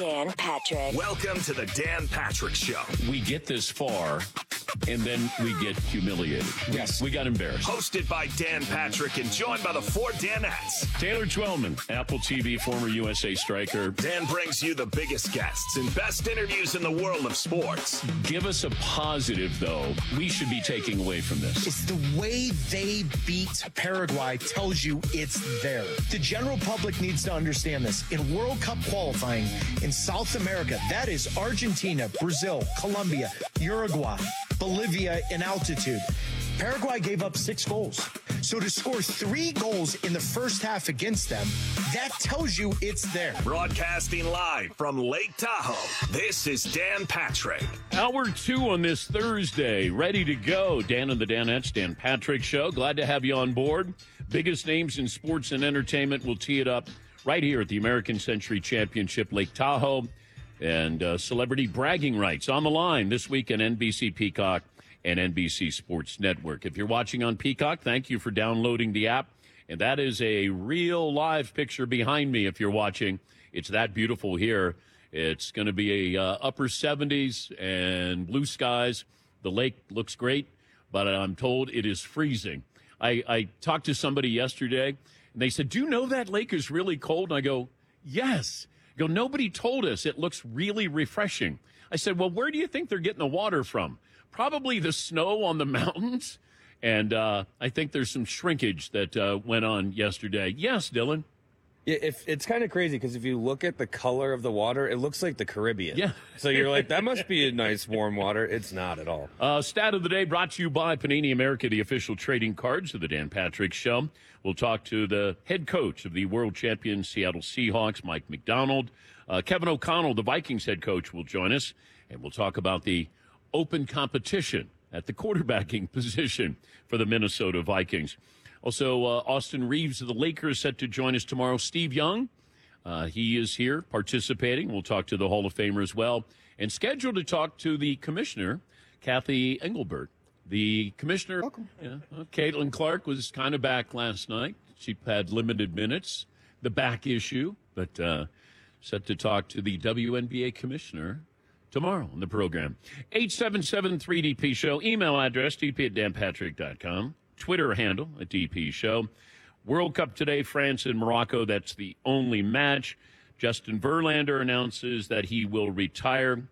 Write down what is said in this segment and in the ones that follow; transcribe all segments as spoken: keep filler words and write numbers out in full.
Dan Patrick. Welcome to the Dan Patrick Show. We get this far, and then we get humiliated. Yes. We got embarrassed. Hosted by Dan Patrick and joined by the four Danettes. Taylor Twellman, Apple T V, former U S A striker. Dan brings you the biggest guests and best interviews in the world of sports. Give us a positive, though, we should be taking away from this. It's the way they beat Paraguay tells you it's there. The general public needs to understand this. In World Cup qualifying in South America, that is Argentina, Brazil, Colombia, Uruguay, Bolivia in altitude. Paraguay gave up six goals. So to score three goals in the first half against them, that tells you it's there. Broadcasting live from Lake Tahoe, this is Dan Patrick. Hour two on this Thursday, ready to go. Dan and the Danettes, Dan Patrick Show. Glad to have you on board. Biggest names in sports and entertainment will tee it up right here at the American Century Championship, Lake Tahoe. And uh, celebrity bragging rights on the line this week on N B C Peacock and N B C Sports Network. If you're watching on Peacock, thank you for downloading the app. And that is a real live picture behind me if you're watching. It's that beautiful here. It's going to be a uh, upper seventies and blue skies. The lake looks great, but I'm told it is freezing. I, I talked to somebody yesterday, and they said, do you know that lake is really cold? And I go, yes. I go, nobody told us. It looks really refreshing. I said, well, where do you think they're getting the water from? Probably the snow on the mountains. And uh, I think there's some shrinkage that uh, went on yesterday. Yes, Dylan? Yeah, if it's kind of crazy because if you look at the color of the water, it looks like the Caribbean. Yeah. So you're like, that must be a nice warm water. It's not at all. Uh, stat of the day brought to you by Panini America, the official trading cards of the Dan Patrick Show. We'll talk to the head coach of the world champion Seattle Seahawks, Mike Macdonald. Uh, Kevin O'Connell, the Vikings head coach, will join us. And we'll talk about the open competition at the quarterbacking position for the Minnesota Vikings. Also, uh, Austin Reeves of the Lakers set to join us tomorrow. Steve Young, uh, he is here participating. We'll talk to the Hall of Famer as well. And scheduled to talk to the commissioner, Kathy Engelbert. The commissioner, yeah, uh, Caitlin Clark, was kind of back last night. She had limited minutes, the back issue, but uh, set to talk to the W N B A commissioner tomorrow on the program. eight seven seven three D P Show. Email address, d p at dan patrick dot com. Twitter handle at D P Show. World Cup today, France and Morocco. That's the only match. Justin Verlander announces that he will retire,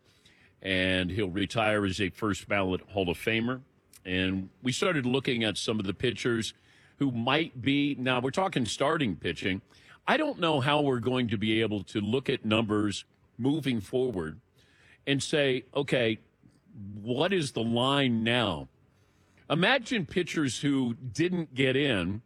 and he'll retire as a first ballot Hall of Famer. And we started looking at some of the pitchers who might be, now we're talking starting pitching. I don't know how we're going to be able to look at numbers moving forward and say, okay, what is the line now? Imagine pitchers who didn't get in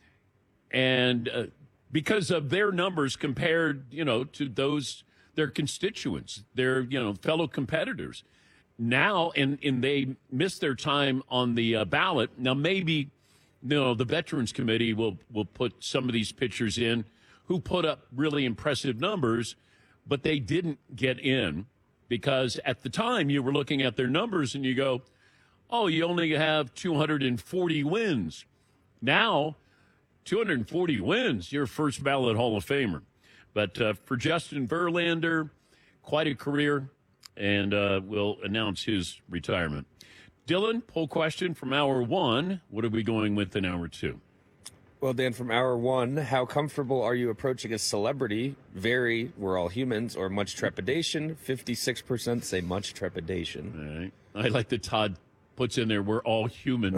and uh, because of their numbers compared, you know, to those, their constituents, their, you know, fellow competitors. Now, and, and they missed their time on the uh, ballot. Now, maybe, you know, the Veterans Committee will, will put some of these pitchers in who put up really impressive numbers, but they didn't get in because at the time you were looking at their numbers and you go, oh, you only have two hundred forty wins. Now, two hundred forty wins, you're first ballot Hall of Famer. But uh, for Justin Verlander, quite a career, and uh, we'll announce his retirement. Dylan, poll question from hour one. What are we going with in hour two? Well, Dan, from hour one, how comfortable are you approaching a celebrity? Very, we're all humans, or much trepidation? fifty-six percent say much trepidation. All right. I like that Todd puts in there, we're all human.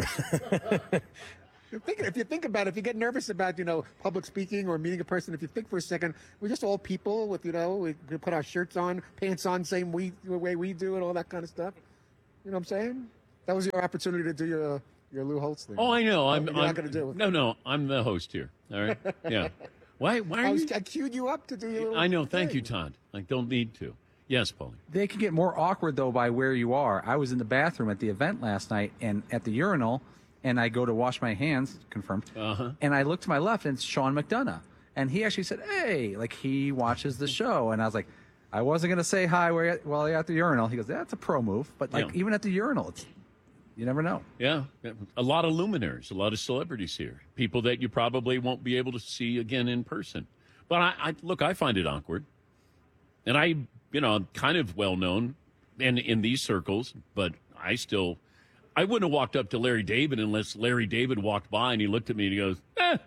Think, if you think about it, if you get nervous about, you know, public speaking or meeting a person, if you think for a second, we're just all people with, you know, we we put our shirts on, pants on, same we, the way we do and all that kind of stuff. You know what I'm saying? That was your opportunity to do your your Lou Holtz thing. Oh, I know. I'm, You're I'm not going to do it. No, no, I'm the host here. All right? Yeah. Why, why are I, was, you? I queued you up to do your little I know. Thank thing. you, Todd. I don't need to. Yes, Paulie. They can get more awkward, though, by where you are. I was in the bathroom at the event last night and at the urinal, and I go to wash my hands, confirmed, Uh-huh. and I look to my left, and it's Sean McDonough. And he actually said, hey, like he watches the show. And I was like, I wasn't going to say hi while you're at the urinal. He goes, that's a pro move. But, like, Yeah. even at the urinal, it's, you never know. Yeah. A lot of luminaries, a lot of celebrities here, people that you probably won't be able to see again in person. But I, I look, I find it awkward. and I, you know, I'm kind of well known in in these circles, but I still, I wouldn't have walked up to Larry David unless Larry David walked by and he looked at me and he goes, eh.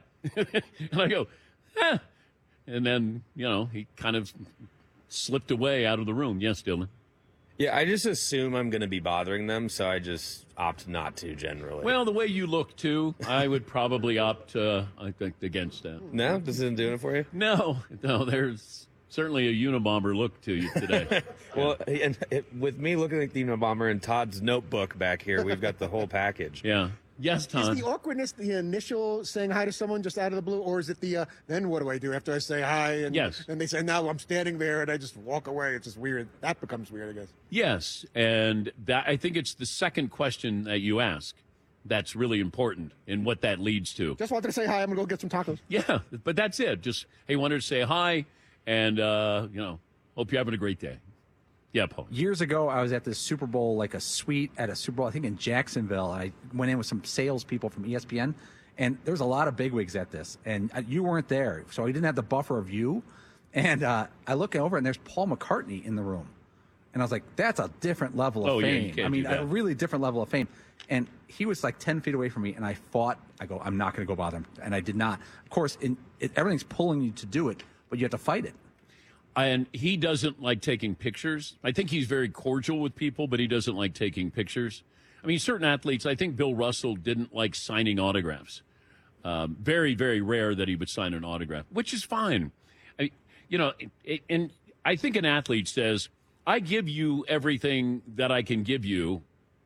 And I go, eh. And then, you know, he kind of slipped away out of the room. Yes, Dylan. Yeah, I just assume I'm going to be bothering them, so I just opt not to generally. Well, the way you look, too, I would probably opt, uh, I think, against that. No? This isn't doing it for you? No, no, there's certainly a Unabomber look to you today. Well, and it, with me looking like the Unabomber and Todd's notebook back here, we've got the whole package. Yeah. Yes, Is Todd. the awkwardness the initial saying hi to someone just out of the blue, or is it the uh, then what do I do after I say hi? And, Yes. and they say, now I'm standing there and I just walk away. It's just weird. That becomes weird, I guess. Yes, and that I think it's the second question that you ask that's really important and what that leads to. Just wanted to say hi. I'm going to go get some tacos. Yeah, but that's it. Just, hey, wanted to say hi, and, uh, you know, hope you're having a great day. Yeah, Paul. Years ago, I was at this Super Bowl, like a suite at a Super Bowl, I think in Jacksonville. I went in with some salespeople from E S P N, and there was a lot of bigwigs at this, and you weren't there, so I didn't have the buffer of you. And uh, I look over, and there's Paul McCartney in the room, and I was like, "That's a different level of Oh, yeah, you fame. can't I mean, do that. a really different level of fame." And he was like ten feet away from me, and I fought. I go, "I'm not going to go bother him," and I did not. Of course, in, it, everything's pulling you to do it, but you have to fight it. And he doesn't like taking pictures. I think he's very cordial with people, but he doesn't like taking pictures. I mean, certain athletes, I think Bill Russell didn't like signing autographs. Um, very, very rare that he would sign an autograph, which is fine. I, you know, it, it, and I think an athlete says, I give you everything that I can give you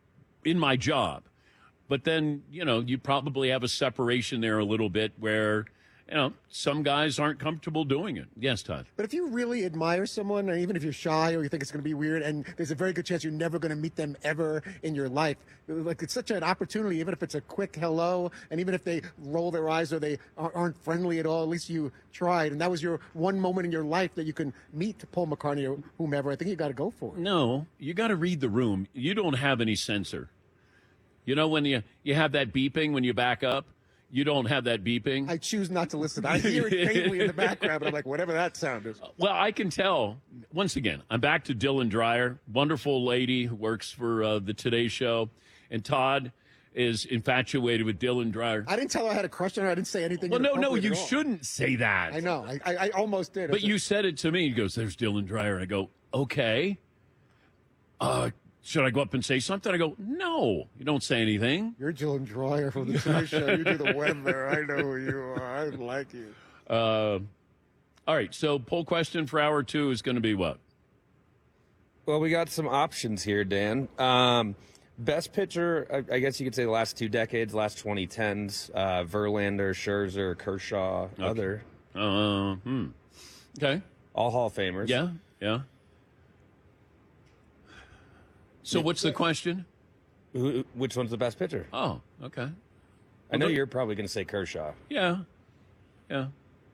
in my job. But then, you know, you probably have a separation there a little bit where, you know, some guys aren't comfortable doing it. Yes, Todd. But if you really admire someone, and even if you're shy or you think it's going to be weird, and there's a very good chance you're never going to meet them ever in your life, like it's such an opportunity, even if it's a quick hello, and even if they roll their eyes or they aren't friendly at all, at least you tried. And that was your one moment in your life that you can meet Paul McCartney or whomever. I think you got to go for it. No, you got to read the room. You don't have any sensor. You know, when you, you have that beeping when you back up? You don't have that beeping. I choose not to listen. I hear it faintly in the background, but I'm like, whatever that sound is. Well, I can tell. Once again, I'm back to Dylan Dreyer, wonderful lady who works for uh, the Today Show. And Todd is infatuated with Dylan Dreyer. I didn't tell her I had a crush on her. I didn't say anything. Well, no, no, inappropriate you at all. shouldn't say that. I know. I, I, I almost did. But you said it to me. He goes, there's Dylan Dreyer. I go, okay. Uh, should I go up and say something? I go, no, you don't say anything. You're Dylan Dreyer from the Today Show. You do the weather. I know who you are. I like you. Uh, all right, so poll question for hour two is going to be what? Well, we got some options here, Dan. Um, best pitcher, I, I guess you could say the last two decades, last twenty tens, uh, Verlander, Scherzer, Kershaw, Okay. other. Uh, hmm. Okay. All Hall of Famers. Yeah, yeah. So what's the question? Who, which one's the best pitcher? Oh, okay. I know Well, you're probably going to say Kershaw. Yeah, yeah.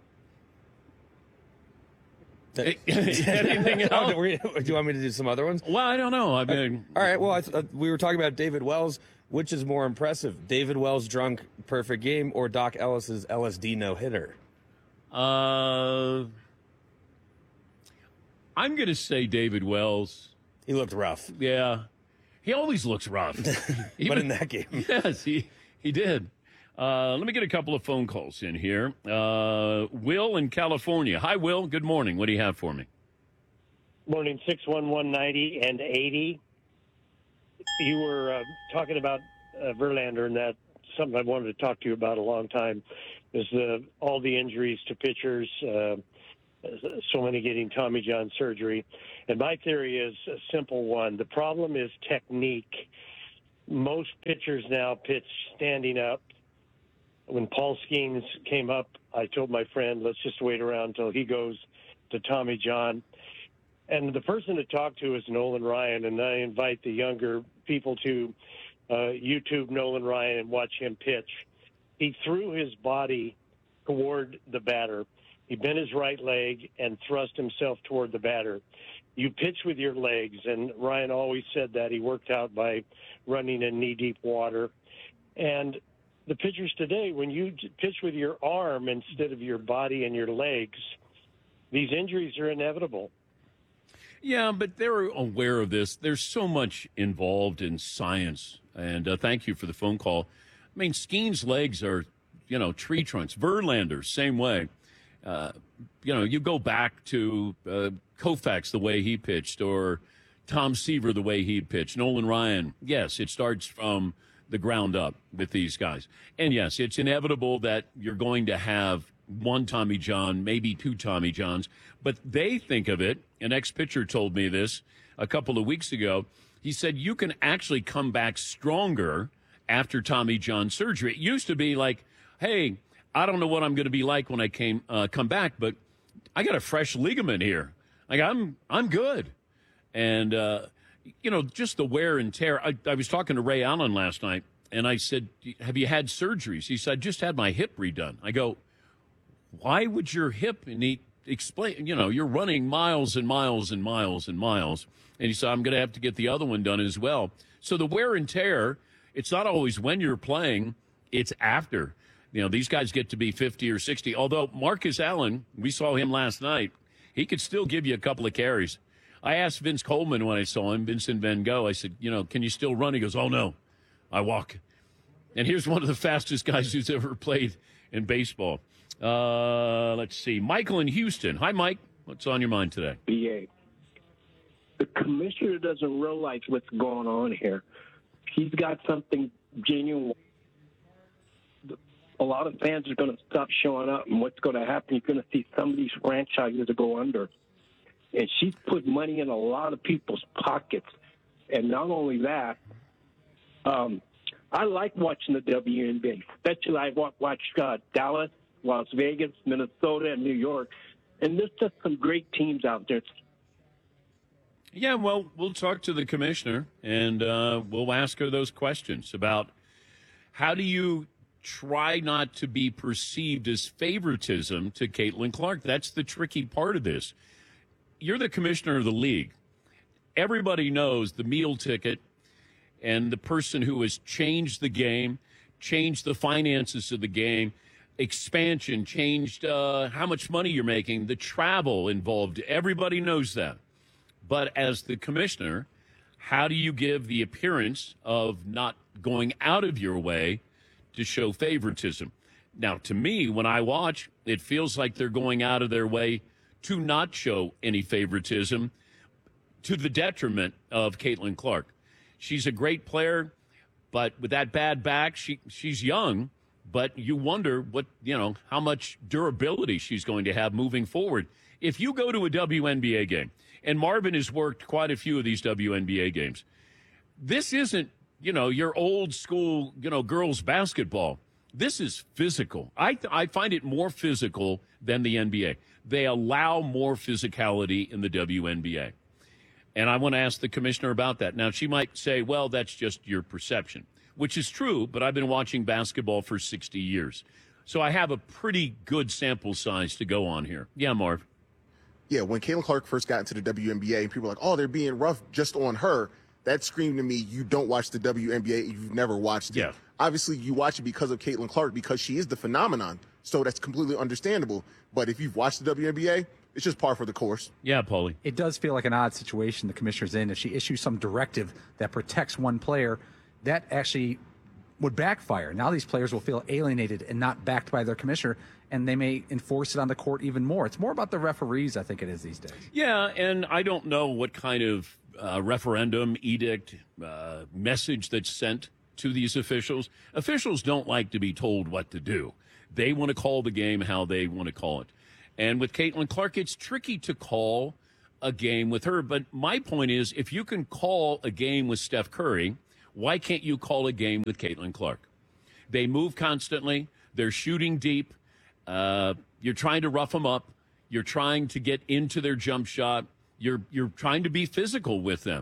That- Anything Oh, else? do we- do you want me to do some other ones? Well, I don't know. I mean, All right. Well, I th- uh, we were talking about David Wells. Which is more impressive, David Wells' drunk perfect game or Doc Ellis's L S D no hitter? uh, I'm going to say David Wells. He looked rough, Yeah, he always looks rough. but Even- in that game, Yes, he he did. Uh, let me get a couple of phone calls in here. Uh, Will in California. Hi, Will. Good morning. What do you have for me? Morning, six one one ninety and eighty. You were uh, talking about uh, Verlander, and that's something I wanted to talk to you about a long time. Is the all the injuries to pitchers, uh, so many getting Tommy John surgery, and my theory is a simple one. The problem is technique. Most pitchers now pitch standing up. When Paul Skeens came up, I told my friend, let's just wait around until he goes to Tommy John. And the person to talk to is Nolan Ryan, and I invite the younger people to uh, YouTube Nolan Ryan and watch him pitch. He threw his body toward the batter. He bent his right leg and thrust himself toward the batter. You pitch with your legs, and Ryan always said that. He worked out by running in knee-deep water. And the pitchers today, when you pitch with your arm instead of your body and your legs, these injuries are inevitable. Yeah, but they're aware of this. There's so much involved in science. And uh, thank you for the phone call. I mean, Skeen's legs are, you know, tree trunks. Verlander, same way. Uh, you know, you go back to uh, Koufax, the way he pitched, or Tom Seaver, the way he pitched. Nolan Ryan, yes, it starts from the ground up with these guys. And, yes, it's inevitable that you're going to have one Tommy John, maybe two Tommy Johns. But they think of it, an ex-pitcher told me this a couple of weeks ago. He said you can actually come back stronger after Tommy John surgery. It used to be like, hey, I don't know what I'm going to be like when I came uh, come back, but I got a fresh ligament here. Like, I'm I'm good. And, uh, you know, just the wear and tear. I, I was talking to Ray Allen last night, and I said, have you had surgeries? He said, I just had my hip redone. I go, why would your hip need explain? You know, you're running miles and miles and miles and miles. And he said, I'm going to have to get the other one done as well. So the wear and tear, it's not always when you're playing, it's after. You know, these guys get to be fifty or sixty. Although Marcus Allen, we saw him last night, he could still give you a couple of carries. I asked Vince Coleman when I saw him, Vincent Van Gogh, I said, you know, can you still run? He goes, oh, no, I walk. And here's one of the fastest guys who's ever played in baseball. Uh, let's see. Michael in Houston. Hi, Mike. What's on your mind today? B A. The commissioner doesn't realize what's going on here. He's got something genuine. A lot of fans are going to stop showing up, and what's going to happen, you're going to see some of these franchises go under. And she's put money in a lot of people's pockets. And not only that, um, I like watching the W N B A, especially I watch uh, Dallas, Las Vegas, Minnesota, and New York. And there's just some great teams out there. Yeah, well, we'll talk to the commissioner, and uh, we'll ask her those questions about how do you try not to be perceived as favoritism to Caitlin Clark. That's the tricky part of this. You're the commissioner of the league. Everybody knows the meal ticket and the person who has changed the game, changed the finances of the game, expansion, changed uh, how much money you're making, the travel involved. Everybody knows that. But as the commissioner, how do you give the appearance of not going out of your way to show favoritism? Now, to me, when I watch, it feels like they're going out of their way to not show any favoritism to the detriment of Caitlin Clark. She's a great player, but with that bad back, she she's young, but you wonder what, you know, how much durability she's going to have moving forward. If you go to a W N B A game, and Marvin has worked quite a few of these W N B A games, this isn't, you know, your old school, you know, girls basketball. This is physical. I I find it more physical than the N B A. They allow more physicality in the W N B A. And I want to ask the commissioner about that. Now, she might say, well, that's just your perception, which is true, but I've been watching basketball for sixty years. So I have a pretty good sample size to go on here. Yeah, Marv. Yeah, when Caitlin Clark first got into the W N B A, people were like, oh, they're being rough just on her. That screamed to me, you don't watch the W N B A, you've never watched it. Yeah. Obviously, you watch it because of Caitlin Clark, because she is the phenomenon. So that's completely understandable. But if you've watched the W N B A, it's just par for the course. Yeah, Paulie. It does feel like an odd situation the commissioner's in. If she issues some directive that protects one player, that actually would backfire. Now these players will feel alienated and not backed by their commissioner, and they may enforce it on the court even more. It's more about the referees, I think it is these days. Yeah, and I don't know what kind of uh, referendum, edict, uh, message that's sent to these officials. Officials don't like to be told what to do. They want to call the game how they want to call it. And with Caitlin Clark, it's tricky to call a game with her. But my point is, if you can call a game with Steph Curry, why can't you call a game with Caitlin Clark? They move constantly. They're shooting deep. Uh, you're trying to rough them up. You're trying to get into their jump shot. You're you're trying to be physical with them.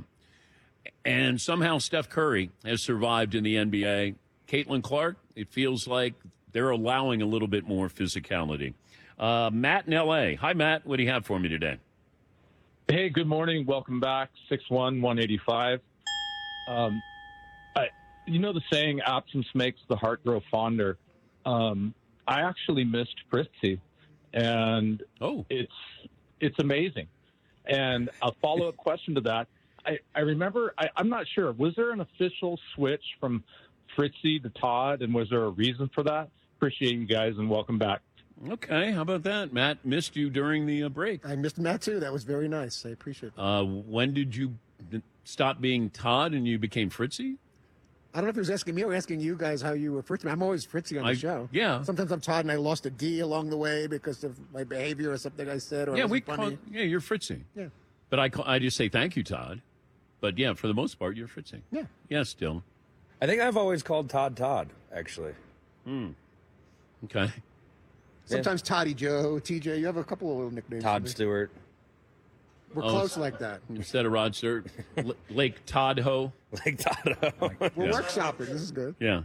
And somehow Steph Curry has survived in the N B A. Caitlin Clark, it feels like they're allowing a little bit more physicality. Uh, Matt in L A. Hi, Matt. What do you have for me today? Hey, good morning. Welcome back. six one, one eighty-five. Um, I, you know the saying, absence makes the heart grow fonder. Um, I actually missed Fritzy, and oh. it's it's amazing. And a follow-up question to that, I, I remember, I, I'm not sure, was there an official switch from Fritzy to Todd, and was there a reason for that? Appreciate you guys, and welcome back. Okay, how about that? Matt missed you during the uh, break. I missed Matt, too. That was very nice. I appreciate that. Uh, when did you stop being Todd and you became Fritzy? I don't know if he was asking me or asking you guys how you refer to me. I'm always Fritzy on the I, show. Yeah. Sometimes I'm Todd and I lost a D along the way because of my behavior or something I said. Or yeah, I we funny. call, yeah, you're Fritzy. Yeah. But I, call, I just say thank you, Todd. But, yeah, for the most part, you're Fritzy. Yeah. Yeah, still. I think I've always called Todd Todd, actually. Hmm. Okay. Sometimes yeah. Toddy Joe, T J. You have a couple of little nicknames. Todd Stewart. We're oh, close like that. Instead of Rod Stewart, L- Lake Todd Ho. Lake Todd Ho. We're yeah. workshopping. This is good. Yeah.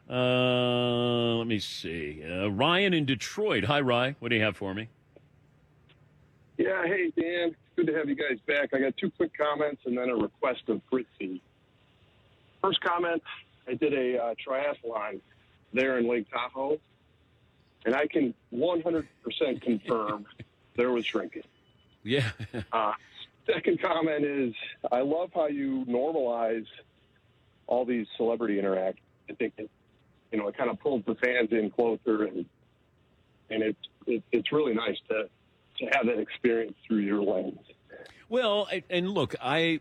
Uh, let me see. Uh, Ryan in Detroit. Hi, Ryan. What do you have for me? Yeah, hey, Dan. Good to have you guys back. I got two quick comments and then a request of Fritzy. First comment, I did a uh, triathlon there in Lake Tahoe, and I can one hundred percent confirm there was drinking. Yeah. uh, second comment is I love how you normalize all these celebrity interactions. I think it, you know, it kind of pulls the fans in closer, and and it's it, it's really nice to to have that experience through your lens. Well, and look, I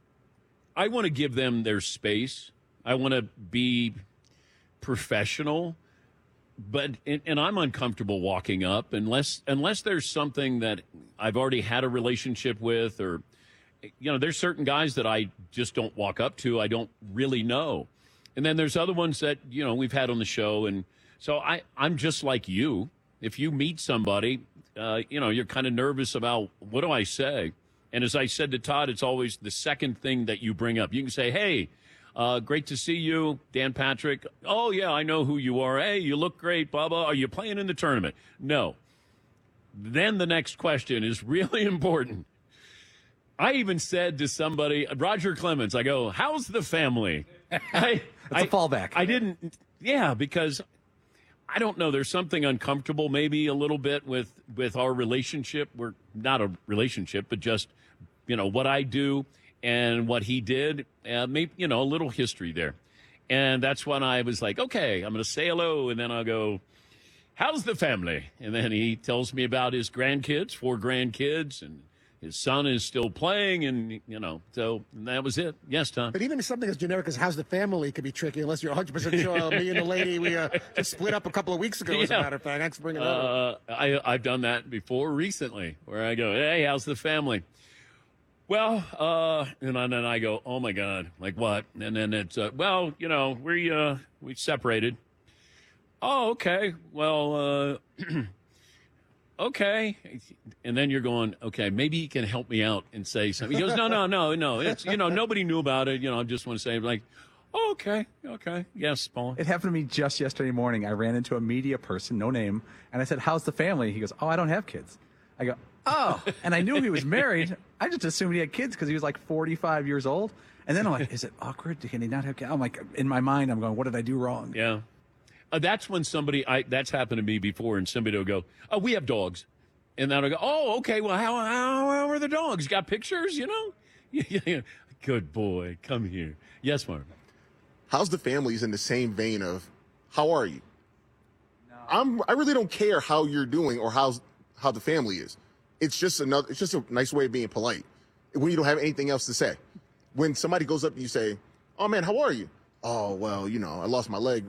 I want to give them their space. I want to be professional, but and I'm uncomfortable walking up unless unless there's something that I've already had a relationship with, or you know, there's certain guys that I just don't walk up to. I don't really know. And then there's other ones that, you know, we've had on the show. And so I, I'm just like you. If you meet somebody, uh, you know, you're kind of nervous about what do I say? And as I said to Todd, it's always the second thing that you bring up. You can say, hey, uh, great to see you, Dan Patrick. Oh, yeah, I know who you are. Hey, you look great, Bubba. Are you playing in the tournament? No. Then the next question is really important. I even said to somebody, Roger Clemens, I go, how's the family? I, It's a fallback. I didn't, yeah, because I don't know. There's something uncomfortable, maybe a little bit with with our relationship. We're not a relationship, but just you know what I do and what he did. Uh, maybe you know a little history there, and that's when I was like, okay, I'm going to say hello, and then I'll go, how's the family? And then he tells me about his grandkids, four grandkids, and his son is still playing, and, you know, so that was it. Yes, Tom. But even something as generic as how's the family could be tricky unless you're one hundred percent sure. Me and the lady, we uh, just split up a couple of weeks ago, as Yeah. a matter of fact. Thanks for bringing it Uh, up. I, I've done that before recently, where I go, hey, how's the family? Well, uh, and then I go, oh, my God, like what? And then it's, uh, well, you know, we, uh, we separated. Oh, okay. Well, uh, okay. And then you're going, okay, maybe he can help me out and say something. He goes, no, no, no, no. It's, you know, nobody knew about it. You know, I just want to say, like, oh, okay, okay. Yes, Paul. It happened to me just yesterday morning. I ran into a media person, no name, and I said, how's the family? He goes, oh, I don't have kids. I go, oh. And I knew he was married. I just assumed he had kids because he was like forty-five years old. And then I'm like, is it awkward? Can he not have kids? I'm like, in my mind, I'm going, what did I do wrong? Yeah. Uh, that's when somebody, I that's happened to me before, and somebody will go, oh, we have dogs. And then I'll go, oh, okay, well, how, how, how are the dogs? Got pictures, you know? Yeah, yeah. Good boy. Come here. Yes, Mark. How's the families in the same vein of, how are you? No. I'm, I really don't care how you're doing or how's, how the family is. It's just another, it's just a nice way of being polite when you don't have anything else to say. When somebody goes up and you say, oh, man, how are you? Oh, well, you know, I lost my leg.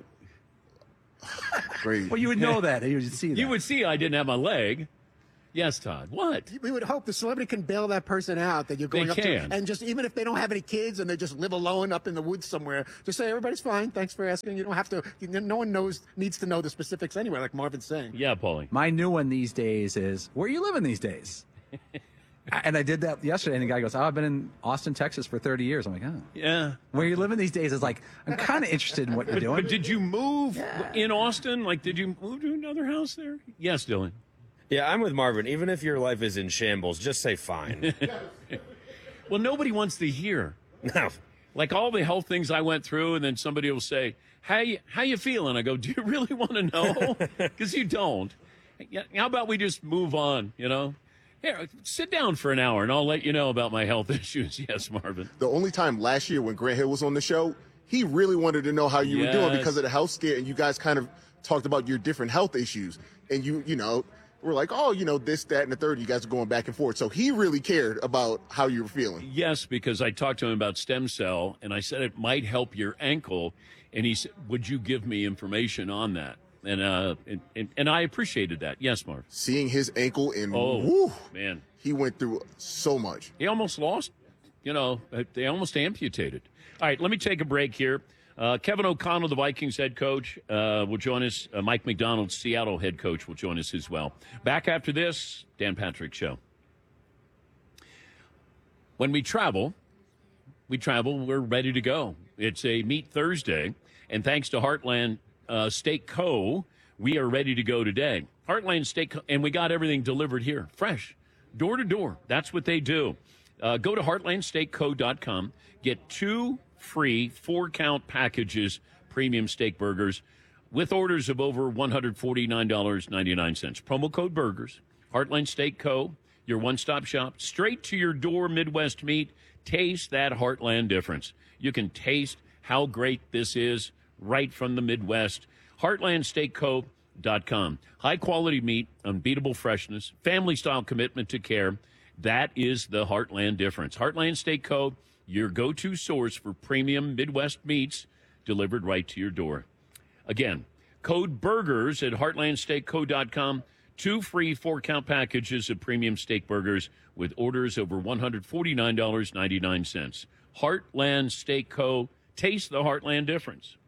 Great. Well, you would know that. You would see that. You would see I didn't have my leg. Yes, Todd. What? We would hope the celebrity can bail that person out that you're going They up can. to. And just even if they don't have any kids and they just live alone up in the woods somewhere, just say, everybody's fine. Thanks for asking. You don't have to. You, no one knows needs to know the specifics anyway, like Marvin's saying. Yeah, Paulie. My new one these days is, where are you living these days? And I did that yesterday, and the guy goes, oh, I've been in Austin, Texas for thirty years. I'm like, oh. Yeah. Where you living these days is like, I'm kind of interested in what you're But, doing. but did you move in Austin? Like, did you move to another house there? Yes, Dylan. Yeah, I'm with Marvin. Even if your life is in shambles, just say fine. Well, nobody wants to hear. No. Like all the health things I went through, and then somebody will say, how you, how you feeling? I go, do you really want to know? Because you don't. Yeah, how about we just move on, you know? Here, sit down for an hour, and I'll let you know about my health issues. Yes, Marvin. The only time last year when Grant Hill was on the show, he really wanted to know how you Yes. were doing because of the health scare, and you guys kind of talked about your different health issues. And you, you know, were like, oh, you know, this, that, and the third. You guys are going back and forth. So he really cared about how you were feeling. Yes, because I talked to him about stem cell, and I said it might help your ankle, and he said, would you give me information on that? And uh, and, and, and I appreciated that. Yes, Marv. Seeing his ankle and Oh, woo, man. he went through so much. He almost lost, you know, they almost amputated. All right, let me take a break here. Uh, Kevin O'Connell, the Vikings head coach, uh, will join us. Uh, Mike McDonald, Seattle head coach, will join us as well. Back after this, Dan Patrick Show. When we travel, we travel, we're ready to go. It's a Meat Thursday, and thanks to Heartland uh, Steak Co., we are ready to go today. Heartland Steak Co., and we got everything delivered here, fresh, door to door. That's what they do. Uh, go to heartland steak co dot com, get two free four-count packages, premium steak burgers, with orders of over one hundred forty-nine dollars and ninety-nine cents. Promo code BURGERS, Heartland Steak Co., your one-stop shop, straight to your door, Midwest meat. Taste that Heartland difference. You can taste how great this is right from the Midwest. heartland steak co dot com. High-quality meat, unbeatable freshness, family-style commitment to care. That is the Heartland difference. Heartland Steak Co., your go-to source for premium Midwest meats delivered right to your door. Again, code BURGERS at heartland steak co dot com. Two free four-count packages of premium steak burgers with orders over one hundred forty-nine dollars and ninety-nine cents. Heartland Steak Co. Taste the Heartland difference.